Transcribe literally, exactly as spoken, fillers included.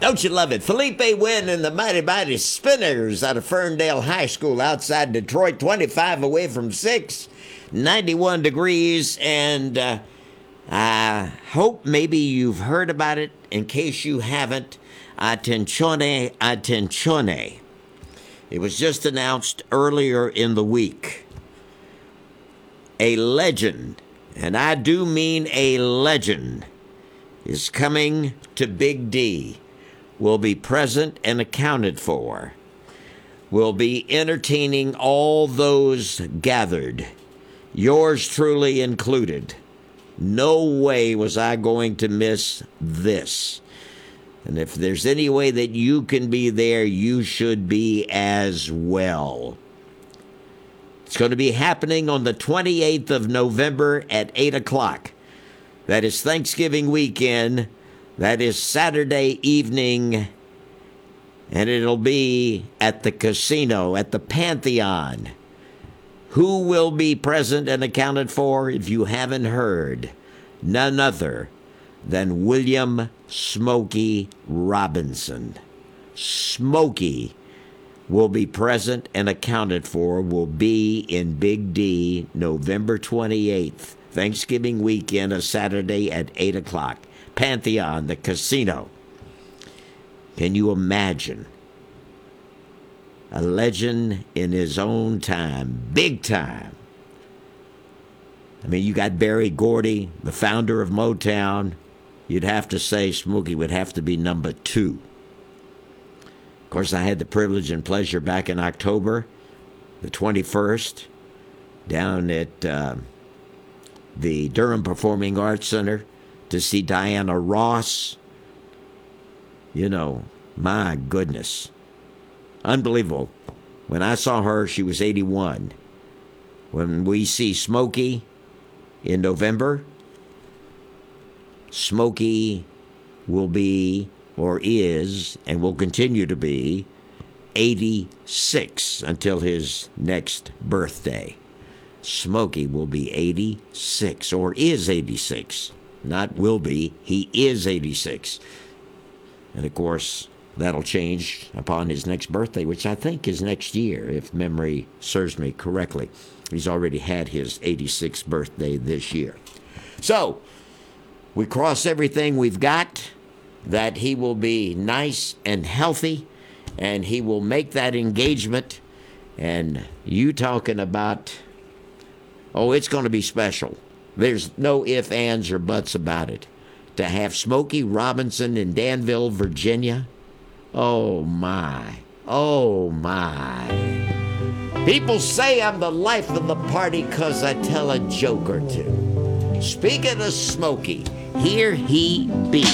Don't you love it? Felipe Wynn and the Mighty Mighty Spinners out of Ferndale High School outside Detroit, twenty-five away from six, ninety-one degrees, and uh, I hope maybe you've heard about it. In case you haven't, attenzione, attenzione. It was just announced earlier in the week. A legend, and I do mean a legend, is coming to Big D. Will be present and accounted for. Will be entertaining all those gathered, yours truly included. No way was I going to miss this. And if there's any way that you can be there, you should be as well. It's going to be happening on the twenty-eighth of November at eight o'clock. That is Thanksgiving weekend. That is Saturday evening, and it'll be at the casino, at the Pantheon. Who will be present and accounted for, if you haven't heard? None other than William Smokey Robinson. Smokey will be present and accounted for, will be in Big D November twenty-eighth, Thanksgiving weekend, a Saturday at eight o'clock. Pantheon, the casino. Can you imagine? A legend in his own time, big time. I mean, you got Berry Gordy, the founder of Motown. You'd have to say Smokey would have to be number two. Of course, I had the privilege and pleasure back in October, the twenty-first, down at uh, the Durham Performing Arts Center, to see Diana Ross. You know, my goodness. Unbelievable. When I saw her, she was eighty-one. When we see Smokey in November, Smokey will be, or is, and will continue to be, eighty-six until his next birthday. Smokey will be eighty-six, or is eighty-six. Not will be, he is eighty-six. And of course, that'll change upon his next birthday, which I think is next year, if memory serves me correctly. He's already had his eighty-sixth birthday this year. So, we cross everything we've got, that he will be nice and healthy, and he will make that engagement. And you talking about, oh, it's going to be special. There's no ifs, ands, or buts about it. To have Smokey Robinson in Danville, Virginia, oh my, oh my. People say I'm the life of the party because I tell a joke or two. Speaking of Smokey, here he be.